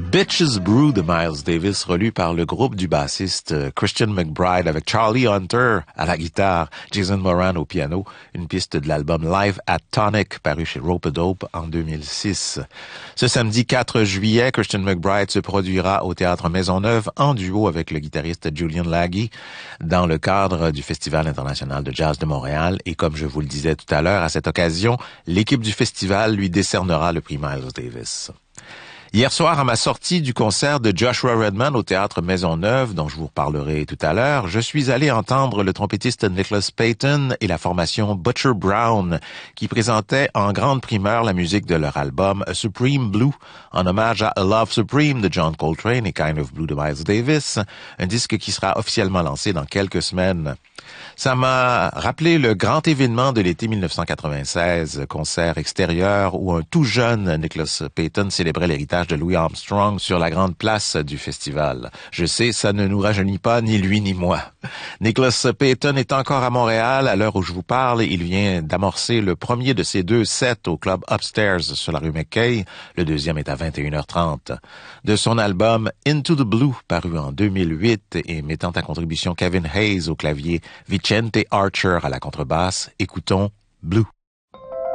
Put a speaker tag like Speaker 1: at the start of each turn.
Speaker 1: Bitches Brew de Miles Davis, relu par le groupe du bassiste Christian McBride avec Charlie Hunter à la guitare, Jason Moran au piano, une piste de l'album Live at Tonic paru chez Rope-A-Dope en 2006. Ce samedi 4 juillet, Christian McBride se produira au Théâtre Maisonneuve en duo avec le guitariste Julian Laghi dans le cadre du Festival international de jazz de Montréal et comme je vous le disais tout à l'heure, à cette occasion, l'équipe du festival lui décernera le prix Miles Davis. Hier soir, à ma sortie du concert de Joshua Redman au Théâtre Maisonneuve, dont je vous reparlerai tout à l'heure, je suis allé entendre le trompettiste Nicholas Payton et la formation Butcher Brown, qui présentaient en grande primeur la musique de leur album A Supreme Blue, en hommage à A Love Supreme de John Coltrane et Kind of Blue de Miles Davis, un disque qui sera officiellement lancé dans quelques semaines. Ça m'a rappelé le grand événement de l'été 1996, concert extérieur où un tout jeune Nicholas Payton célébrait l'héritage de Louis Armstrong sur la grande place du festival. Je sais, ça ne nous rajeunit pas, ni lui ni moi. Nicholas Payton est encore à Montréal. À l'heure où je vous parle, il vient d'amorcer le premier de ses 2 sets au club Upstairs sur la rue McKay. Le deuxième est à 21h30. De son album Into the Blue, paru en 2008 et mettant à contribution Kevin Hayes au clavier, Vicente Archer à la contrebasse, écoutons Blue.